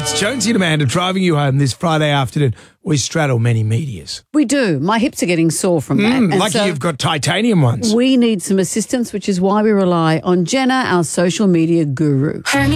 It's Jonesy and Amanda driving you home this Friday afternoon. We straddle many medias. We do. My hips are getting sore from that. And Lucky so you've got titanium ones. we need some assistance, which is why we rely on Jenna, our social media guru.